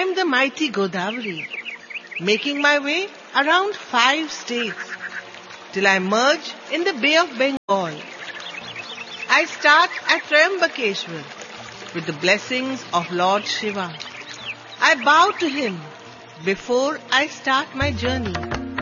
climb the mighty Godavari, making my way around 5 states till I merge in the Bay of Bengal. I start at Triambakeshwar with the blessings of Lord Shiva. I bow to him before I start my journey.